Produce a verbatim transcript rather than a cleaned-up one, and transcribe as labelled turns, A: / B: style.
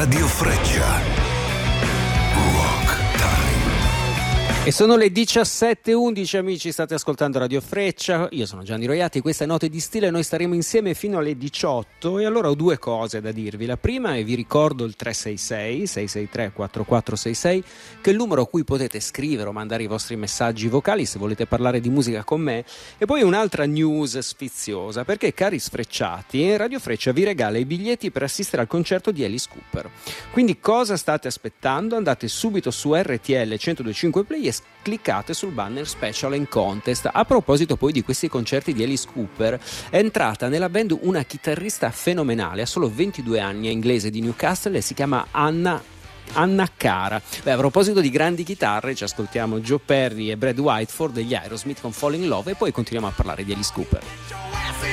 A: Radio Freccia. Rock Time.
B: E sono le diciassette e undici, amici, state ascoltando Radio Freccia, io sono Gianni Roiati, questa è Note di Stile, noi staremo insieme fino alle diciotto e allora ho due cose da dirvi. La prima è, vi ricordo il tre sei sei sei sei tre quattro quattro sei sei, che è il numero a cui potete scrivere o mandare i vostri messaggi vocali se volete parlare di musica con me. E poi un'altra news sfiziosa, perché cari sfrecciati, Radio Freccia vi regala i biglietti per assistere al concerto di Alice Cooper. Quindi cosa state aspettando? Andate subito su R T L centodue e cinque Play e cliccate sul banner Special and Contest. A proposito poi di questi concerti di Alice Cooper, è entrata nella band una chitarrista fenomenale, ha solo ventidue anni, è inglese, di Newcastle e si chiama Anna Anna Cara. Beh, a proposito di grandi chitarre, ci ascoltiamo Joe Perry e Brad Whiteford degli Aerosmith con Falling in Love e poi continuiamo a parlare di Alice Cooper.